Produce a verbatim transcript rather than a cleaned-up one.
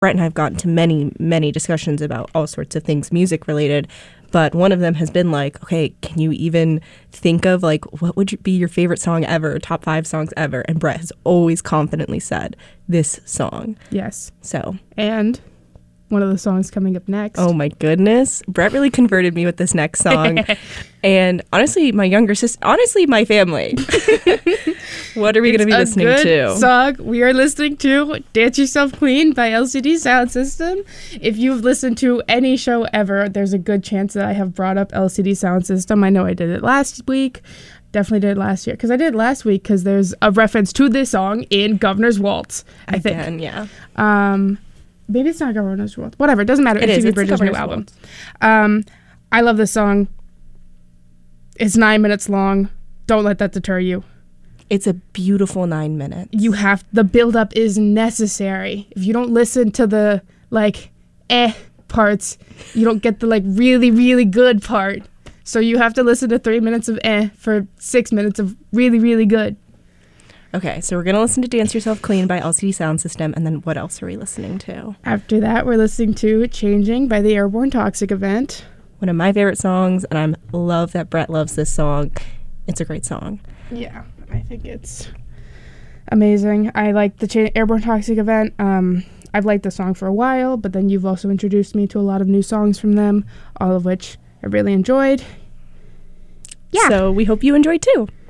Brett and I have gotten to many, many discussions about all sorts of things music related. But one of them has been like, okay, can you even think of like what would be your favorite song ever, top five songs ever? And Brett has always confidently said this song. Yes. So. And one of the songs coming up next. Oh my goodness. Brett really converted me with this next song. And honestly, my younger sister, honestly, my family. What are we going to be listening good to? Song. We are listening to Dance Yourself Clean by L C D Sound System. If you've listened to any show ever, there's a good chance that I have brought up L C D Sound System. I know I did it last week. Definitely did it last year. Because I did it last week because there's a reference to this song in Governor's Waltz, I Again, think. yeah. Um, maybe it's not Governor's Waltz. Whatever. It doesn't matter. It it's is. Phoebe It's Bridgers' new album. Um, I love this song. It's nine minutes long. Don't let that deter you. It's a beautiful nine minutes. You have, the build-up is necessary. If you don't listen to the, like, eh parts, you don't get the, like, really, really good part. So you have to listen to three minutes of eh for six minutes of really, really good. Okay, so we're going to listen to Dance Yourself Clean by L C D Sound System, and then what else are we listening to? After that, we're listening to Changing by the Airborne Toxic Event. One of my favorite songs, and I love that Brett loves this song. It's a great song. Yeah. I think it's amazing. I like the Ch- Airborne Toxic Event. Um, I've liked the song for a while, but then you've also introduced me to a lot of new songs from them, all of which I really enjoyed. Yeah. So we hope you enjoyed too.